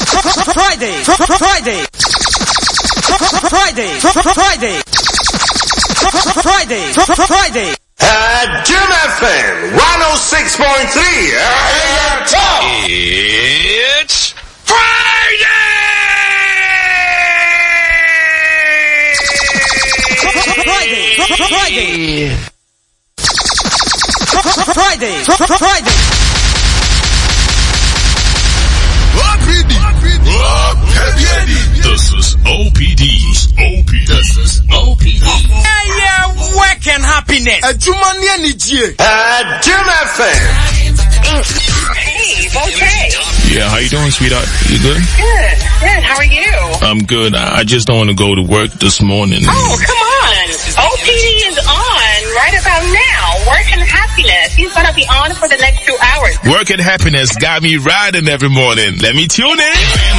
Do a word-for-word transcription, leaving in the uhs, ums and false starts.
Friday, Friday, Friday, Friday, Friday, Friday. At Jim F M one oh six point three. It's Friday! Friday, Friday, Friday, Friday. This is O P D. O P D. This is O P D. Yeah, yeah, work and happiness. At Jim F M. Hey, okay. Yeah, how you doing, sweetheart? You good? Good, good. How are you? I'm good. I just don't want to go to work this morning. Oh, come on. O P D is on right about now. Work and happiness. He's going to be on for the next two hours. Work and happiness got me riding every morning. Let me tune in.